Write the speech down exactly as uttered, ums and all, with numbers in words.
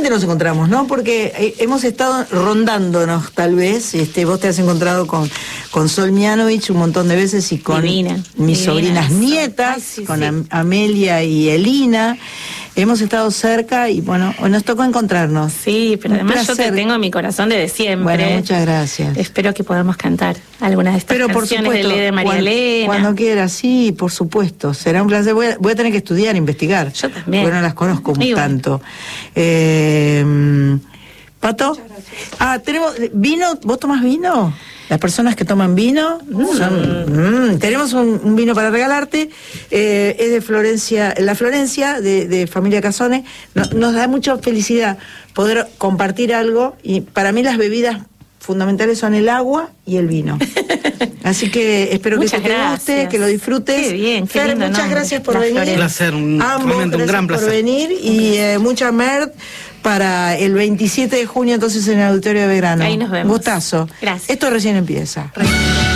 finalmente nos encontramos, ¿no? Porque eh, hemos estado rondándonos, tal vez. Este, vos te has encontrado con, con Sol Mianovich un montón de veces y con Divina, mis divina sobrinas eso. nietas, Ay, sí, con sí. Am- Amelia y Elina. Hemos estado cerca y bueno, hoy nos tocó encontrarnos. Sí, pero Un además yo placer. te tengo en mi corazón desde siempre. Bueno, muchas gracias. Espero que podamos cantar algunas de estas Pero por canciones supuesto, de Ley de María cuan- Elena. cuando quieras, sí, por supuesto. Será un placer. Voy a, voy a tener que estudiar, investigar. Yo también. Porque no las conozco Y bueno. tanto. Eh, ¿Pato? Ah, tenemos vino. ¿Vos tomás vino? Las personas que toman vino, son, mm, tenemos un, un vino para regalarte, eh, es de Florencia, la Florencia, de, de familia Casone. No, nos da mucha felicidad poder compartir algo, y para mí las bebidas fundamentales son el agua y el vino. Así que espero Muchas que te gracias. guste, que lo disfrutes. Qué bien, qué Fer, lindo muchas nombre. gracias por La venir. Florencia. Un placer, un, Ambos, realmente un gracias gran por placer. venir y eh, mucha mer para el veintisiete de junio entonces en el Auditorio de Belgrano. Ahí nos vemos. Gustazo. Gracias. Esto recién empieza. Re-